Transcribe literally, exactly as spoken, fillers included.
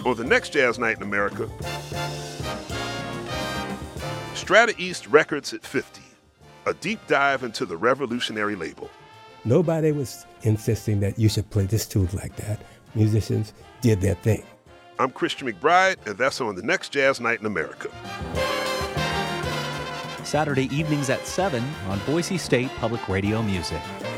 On the next Jazz Night in America, Strata East Records at fifty, a deep dive into the revolutionary label. Nobody was insisting that you should play this tune like that. Musicians did their thing. I'm Christian McBride, and that's on the next Jazz Night in America. Saturday evenings at seven on Boise State Public Radio Music.